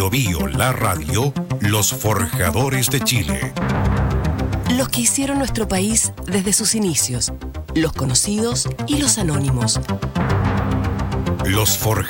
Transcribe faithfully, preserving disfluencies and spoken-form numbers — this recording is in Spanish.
Biobío, la radio, los forjadores de Chile. Los que hicieron nuestro país desde sus inicios, los conocidos y los anónimos. Los forjadores.